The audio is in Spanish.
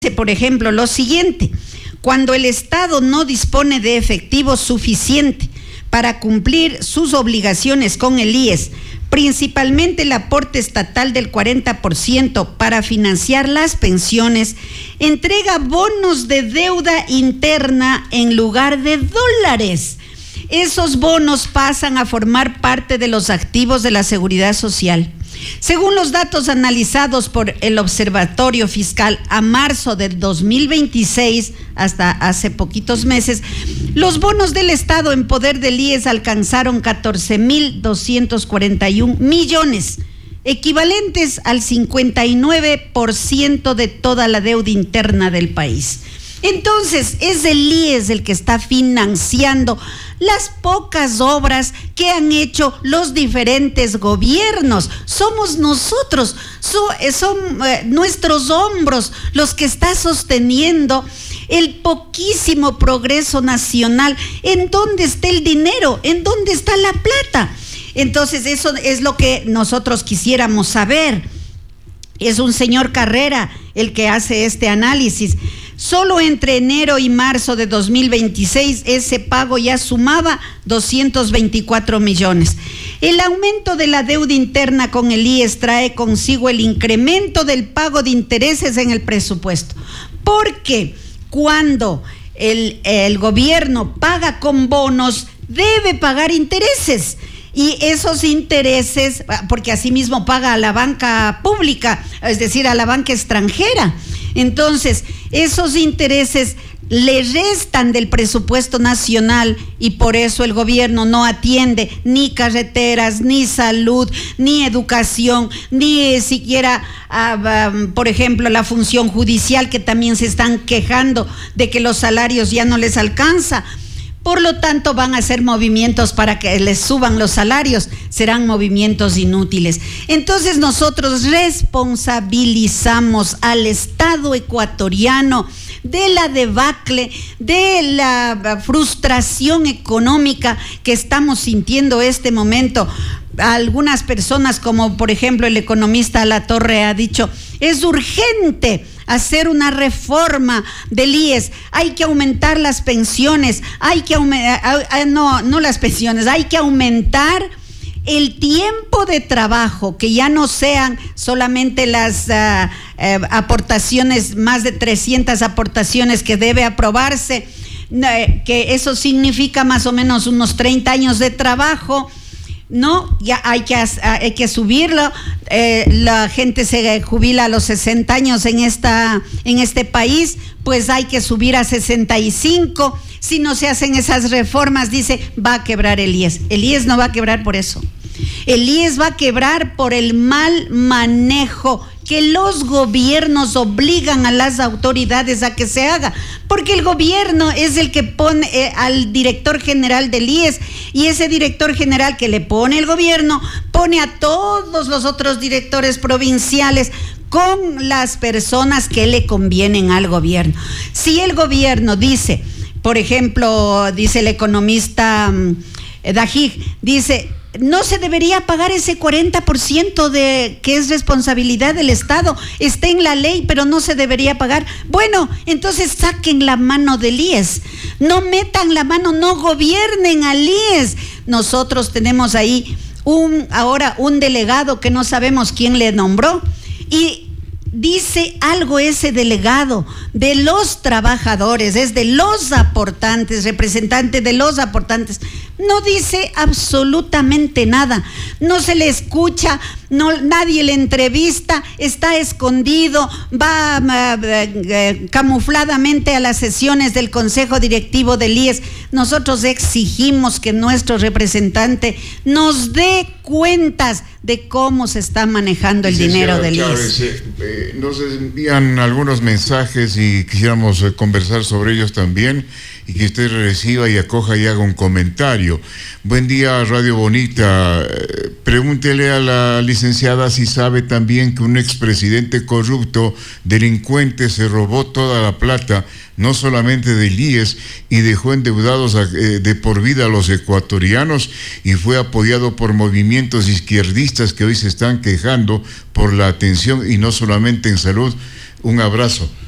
por ejemplo, lo siguiente: cuando el Estado no dispone de efectivo suficiente para cumplir sus obligaciones con el IES, principalmente el aporte estatal del 40% para financiar las pensiones, entrega bonos de deuda interna en lugar de dólares. Esos bonos pasan a formar parte de los activos de la Seguridad Social. Según los datos analizados por el Observatorio Fiscal a marzo del 2026, hasta hace poquitos meses, los bonos del Estado en poder del IES alcanzaron 14.241 millones, equivalentes al 59% de toda la deuda interna del país. Entonces, es el IES el que está financiando las pocas obras que han hecho los diferentes gobiernos. Somos nosotros, son nuestros hombros los que está sosteniendo el poquísimo progreso nacional. ¿En dónde está el dinero? ¿En dónde está la plata? Entonces, eso es lo que nosotros quisiéramos saber. Es un señor Carrera el que hace este análisis. Solo entre enero y marzo de 2026 ese pago ya sumaba 224 millones. El aumento de la deuda interna con el IES trae consigo el incremento del pago de intereses en el presupuesto. Porque cuando el gobierno paga con bonos, debe pagar intereses. Y esos intereses, porque asimismo paga a la banca pública, es decir, a la banca extranjera. Entonces, esos intereses le restan del presupuesto nacional y por eso el gobierno no atiende ni carreteras, ni salud, ni educación, ni siquiera, por ejemplo, la función judicial, que también se están quejando de que los salarios ya no les alcanza. Por lo tanto, van a hacer movimientos para que les suban los salarios, serán movimientos inútiles. Entonces, nosotros responsabilizamos al Estado ecuatoriano de la debacle, de la frustración económica que estamos sintiendo este momento. Algunas personas, como por ejemplo el economista Alatorre, ha dicho: es urgente hacer una reforma del IES, hay que aumentar las pensiones, hay que no las pensiones, hay que aumentar el tiempo de trabajo, que ya no sean solamente las aportaciones, más de 300 aportaciones que debe aprobarse, que eso significa más o menos unos 30 años de trabajo. No, ya hay que subirlo. La gente se jubila a los 60 años en este país, pues hay que subir a 65. Si no se hacen esas reformas, dice, va a quebrar el IES. El IES no va a quebrar por eso. El IES va a quebrar por el mal manejo que los gobiernos obligan a las autoridades a que se haga, porque el gobierno es el que pone al director general del IES, y ese director general que le pone el gobierno pone a todos los otros directores provinciales con las personas que le convienen al gobierno. Si el gobierno dice, por ejemplo, dice el economista Dajig, dice: no se debería pagar ese 40% que es responsabilidad del Estado, está en la ley, pero no se debería pagar. Bueno, entonces saquen la mano del IES, no metan la mano, no gobiernen al IES. Nosotros tenemos ahí ahora un delegado que no sabemos quién le nombró, y dice algo ese delegado de los trabajadores, es de los aportantes, representante de los aportantes. No dice absolutamente nada, no se le escucha, nadie le entrevista, está escondido, va camufladamente a las sesiones del Consejo Directivo del IES. Nosotros exigimos que nuestro representante nos dé cuentas de cómo se está manejando el dinero del IES. Nos envían algunos mensajes y quisiéramos conversar sobre ellos también, y que usted reciba y acoja y haga un comentario. Buen día, Radio Bonita. Pregúntele a la licenciada si sabe también que un expresidente corrupto, delincuente, se robó toda la plata, no solamente del IES, y dejó endeudados de por vida a los ecuatorianos, y fue apoyado por movimientos izquierdistas que hoy se están quejando por la atención, y no solamente en salud. Un abrazo.